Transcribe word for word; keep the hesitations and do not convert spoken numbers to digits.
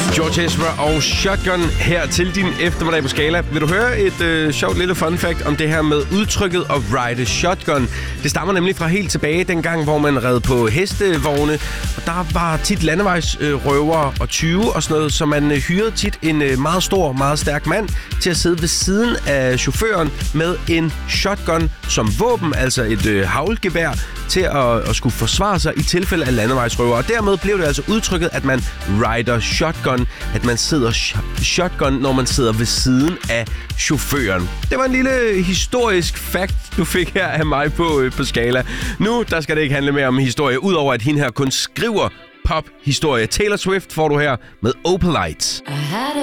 George Ezra og Shotgun her til din eftermiddag på Skala. Vil du høre et øh, sjovt lille fun fact om det her med udtrykket at ride shotgun? Det stammer nemlig fra helt tilbage dengang, hvor man red på hestevogne. Og der var tit landevejsrøvere øh, og tyve og sådan noget, så man øh, hyrede tit en øh, meget stor, meget stærk mand til at sidde ved siden af chaufføren med en shotgun som våben, altså et øh, haglgevær, til at, at skulle forsvare sig i tilfælde af landevejsrøvere. Og dermed blev det altså udtrykket, at man rider shotgun, at man sidder sh- shotgun, når man sidder ved siden af chaufføren. Det var en lille historisk fact, du fik her af mig på, øh, på Skala. Nu der skal det ikke handle mere om historie, udover at hende her kun skriver pop-historie. Taylor Swift får du her med Opalite.